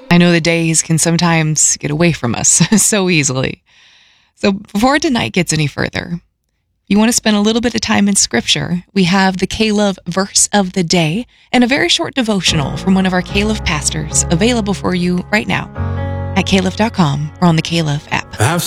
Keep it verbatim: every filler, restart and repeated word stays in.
I know the days can sometimes get away from us so easily. So before tonight gets any further, if you want to spend a little bit of time in Scripture, we have the K-Love Verse of the Day and a very short devotional from one of our K-Love pastors available for you right now at K Love dot com or on the K-Love app. I've